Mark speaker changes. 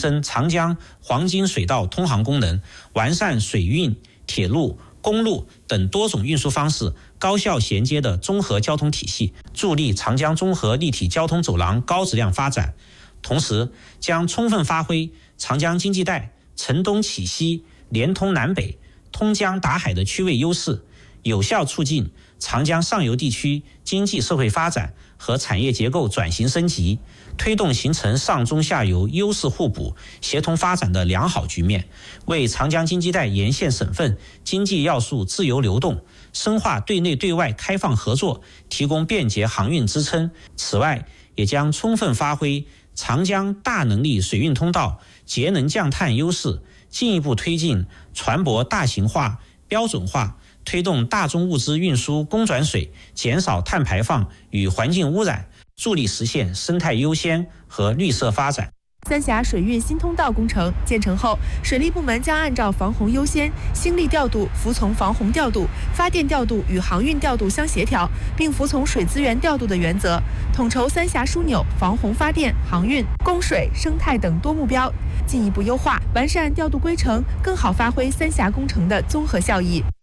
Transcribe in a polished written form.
Speaker 1: 升长江黄金水道通航功能，完善水运、铁路、公路等多种运输方式高效衔接的综合交通体系，助力长江综合立体交通走廊高质量发展。同时，将充分发挥长江经济带承东启西、连通南北、通江达海的区位优势，有效促进长江上游地区经济社会发展和产业结构转型升级，推动形成上中下游优势互补、协同发展的良好局面，为长江经济带沿线省份经济要素自由流动、深化对内对外开放合作提供便捷航运支撑。此外，也将充分发挥长江大能力水运通道节能降碳优势，进一步推进船舶大型化、标准化，推动大宗物资运输公转水，减少碳排放与环境污染，助力实现生态优先和绿色发展。
Speaker 2: 三峡水运新通道工程建成后，水利部门将按照防洪优先、兴力调度服从防洪调度、发电调度与航运调度相协调，并服从水资源调度的原则，统筹三峡枢纽、防洪发电、航运、供水、生态等多目标，进一步优化完善调度规程，更好发挥三峡工程的综合效益。